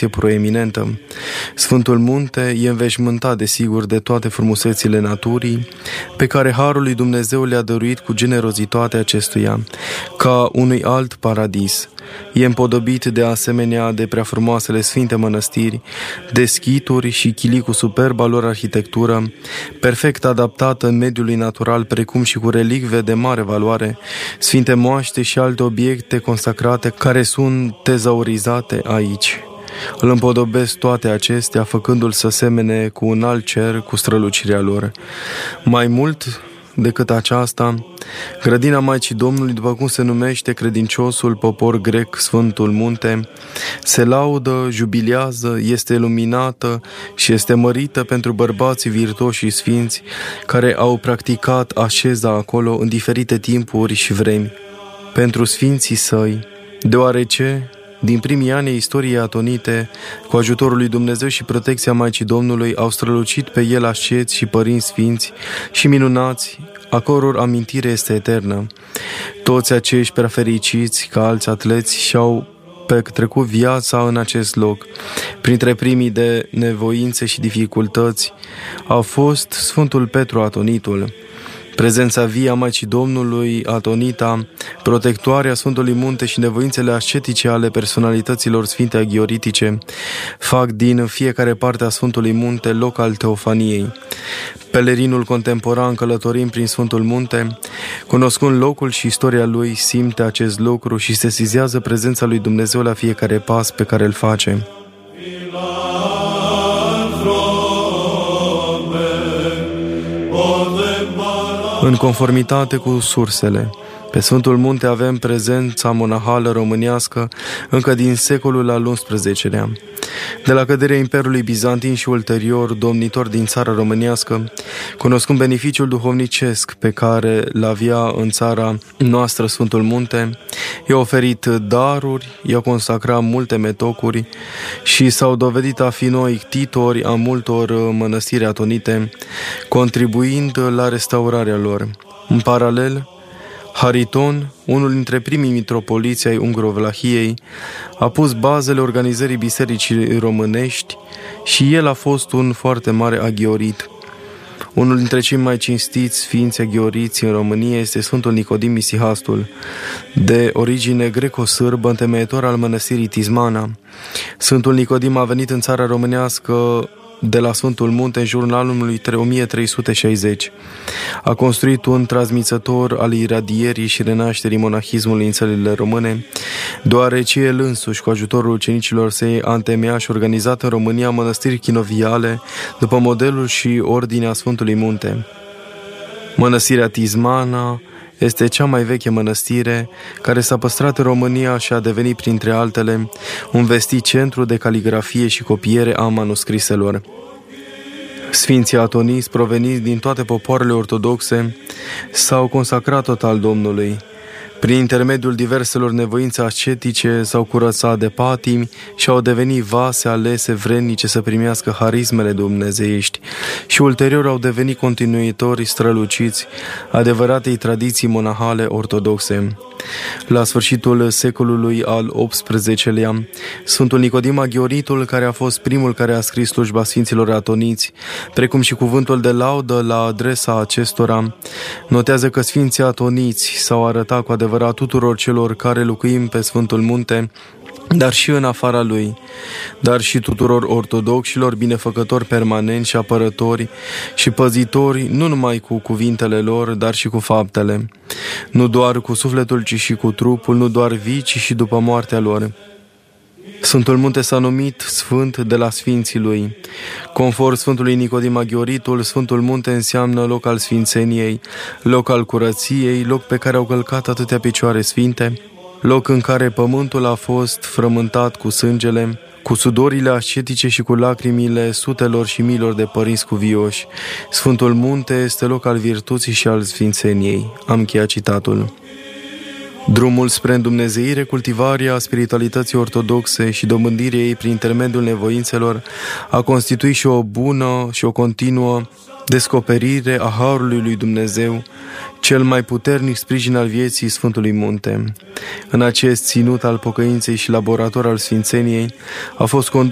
poziție proeminentă. Sfântul Munte e înveșmântat, desigur, de toate frumusețile naturii, pe care Harul lui Dumnezeu le-a dăruit cu generozitatea acestuia, ca unui alt paradis. E împodobit de asemenea de prea frumoasele sfinte mănăstiri, de schituri și chilii cu superba lor arhitectură, perfect adaptată mediului natural, precum și cu relicve de mare valoare, sfinte moaște și alte obiecte consacrate care sunt tezaurizate aici. Îl împodobesc toate acestea, făcându-l să semene cu un alt cer, cu strălucirea lor. Mai mult decât aceasta, grădina Maicii Domnului, după cum se numește credinciosul popor grec Sfântul Munte, se laudă, jubilează, este luminată și este mărită pentru bărbații virtuoși și sfinți care au practicat așeza acolo în diferite timpuri și vremi. Pentru sfinții săi, deoarece din primii ani ai istoriei atonite, cu ajutorul lui Dumnezeu și protecția Maicii Domnului, au strălucit pe el asceți și părinți sfinți și minunați, a căror amintire este eternă. Toți acești prea fericiți, ca alți atleți, și-au petrecut viața în acest loc. Printre primii de nevoințe și dificultăți au fost Sfântul Petru Atonitul. Prezența vie a Maicii Domnului, Atonita, protectoarea Sfântului Munte și nevoințele ascetice ale personalităților sfinte aghioritice fac din fiecare parte a Sfântului Munte loc al teofaniei. Pelerinul contemporan călătorind prin Sfântul Munte, cunoscând locul și istoria lui, simte acest lucru și sesizează prezența lui Dumnezeu la fiecare pas pe care îl face. În conformitate cu sursele, pe Sfântul Munte avem prezența monahală românească încă din secolul al XI-lea. De la căderea Imperiului Bizantin și ulterior domnitor din țara românească, cunoscând beneficiul duhovnicesc pe care l-avea în țara noastră Sfântul Munte, i-a oferit daruri, i-a consacrat multe metocuri și s-au dovedit a fi noi titori a multor mănăstiri atonite, contribuind la restaurarea lor. În paralel, Hariton, unul dintre primii mitropoliți ai Ungrovlahiei, a pus bazele organizării bisericii românești și el a fost un foarte mare aghiorit. Unul dintre cei mai cinstiți sfinți aghioriți în România este Sfântul Nicodim Isihastul, de origine greco-sârbă, întemeitor al mănăstirii Tismana. Sfântul Nicodim a venit în țara românească de la Sfântul Munte în jurul anului 1360. A construit un transmițător al iradierii și renașterii monahismului în țările române, deoarece el însuși, cu ajutorul ucenicilor săi, a întemeiat și organizat în România mănăstiri chinoviale după modelul și ordinea Sfântului Munte. Mănăstirea Tismana este cea mai veche mănăstire care s-a păstrat în România și a devenit, printre altele, un vestit centru de caligrafie și copiere a manuscriselor. Sfinții atoniți, proveniți din toate popoarele ortodoxe, s-au consacrat total Domnului. Prin intermediul diverselor nevoințe ascetice s-au curățat de patimi și au devenit vase alese vrednice să primească harismele dumnezeiești și ulterior au devenit continuitori străluciți adevăratei tradiții monahale ortodoxe. La sfârșitul secolului al XVIII-lea, Sfântul Nicodim Aghioritul, care a fost primul care a scris slujba Sfinților Atoniți, precum și cuvântul de laudă la adresa acestora, notează că Sfinții Atoniți s-au arătat cu adevărat tuturor celor care locuim pe Sfântul Munte, dar și în afara lui, dar și tuturor ortodoxilor, binefăcători permanenți și apărători și păzitori, nu numai cu cuvintele lor, dar și cu faptele. Nu doar cu sufletul, ci și cu trupul, nu doar vii, ci și după moartea lor. Sfântul Munte s-a numit Sfânt de la Sfinții lui. Conform Sfântului Nicodim Aghioritul, Sfântul Munte înseamnă loc al sfințeniei, loc al curăției, loc pe care au călcat atâtea picioare sfinte, loc în care pământul a fost frământat cu sângele, cu sudorile ascetice și cu lacrimile sutelor și miilor de părinți cuvioși. Sfântul Munte este loc al virtuții și al sfințeniei. Am încheiat citatul. Drumul spre îndumnezeire, cultivarea spiritualității ortodoxe și dobândirea ei prin intermediul nevoințelor a constituit și o bună și o continuă descoperire a Harului lui Dumnezeu, cel mai puternic sprijin al vieții Sfântului Munte. În acest ținut al pocăinței și laborator al sfințeniei a fost condus